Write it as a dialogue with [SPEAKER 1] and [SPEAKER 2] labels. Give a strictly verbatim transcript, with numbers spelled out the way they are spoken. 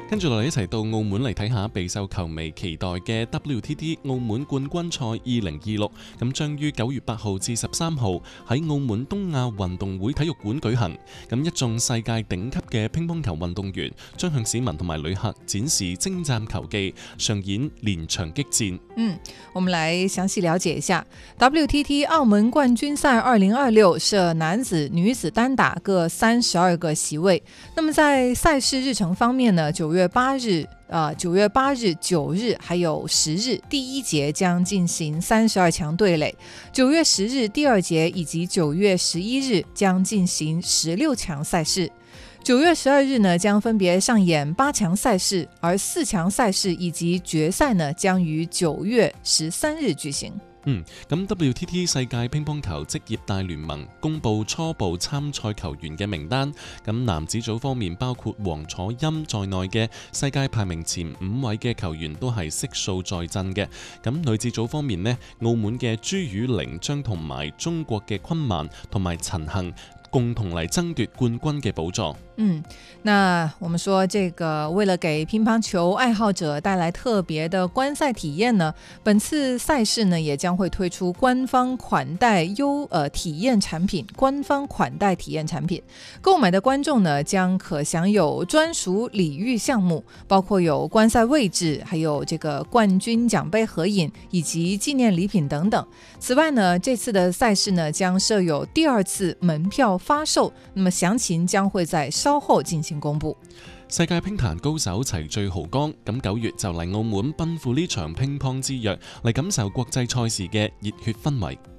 [SPEAKER 1] 跟住落嚟一齊到澳門嚟睇下備受球迷期待嘅 W T T 澳門冠軍賽二零二六，咁將於九月八號至十三號喺澳門東亞運動會體育館舉行。咁一眾世界頂級嘅乒乓球運動員將向市民同埋旅客展示精湛球技，上演連場激戰。
[SPEAKER 2] 嗯，我們來詳細了解一下 W T T 澳門冠軍賽二零二六設男子、女子單打各三十二個席位。那麼在賽事日程方面呢，九月八日、呃九月八日、九日還有十日，第一節將進行三十二強對壘；九月十日第二節以及九月十一日將進行十六強賽事。九月十二日呢，將分別上演八強賽事，而四強賽事以及決賽呢，將於九月十三日舉行。
[SPEAKER 1] 嗯，咁 W T T 世界乒乓球職業大聯盟公布初步參賽球員嘅名單，咁男子組方面包括王楚欽在內嘅世界排名前五位嘅球員都係悉數在陣嘅。咁女子組方面呢，澳門嘅朱雨玲將同埋中國嘅昆曼同埋陳幸共同嚟爭奪冠軍嘅寶座。
[SPEAKER 2] 嗯，那我們說這個為了給乒乓球愛好者帶來特別的觀賽體驗呢，本次賽事呢也將會推出官方款待優呃體驗產品，官方款待體驗產品，購買的觀眾呢將可享有專屬禮遇項目，包括有觀賽位置，還有這個冠軍獎盃合影以及紀念禮品等等。此外呢，這次的賽事呢將設有第二次門票發售，那麼詳情將會在稍後進行公布。
[SPEAKER 1] 世界乒壇高手齊聚濠江，咁九月就嚟澳門奔赴呢場乒乓之約，嚟感受國際賽事嘅熱血氛圍。